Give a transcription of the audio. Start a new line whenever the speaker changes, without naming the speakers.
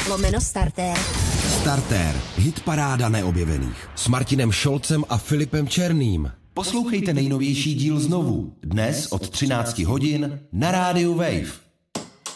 www.radio-wave.cz/starter.
Starter. Hitparáda neobjevených. S Martinem Šolcem a Filipem Černým.
Poslouchejte nejnovější díl znovu. Dnes od 13 hodin na rádiu Wave.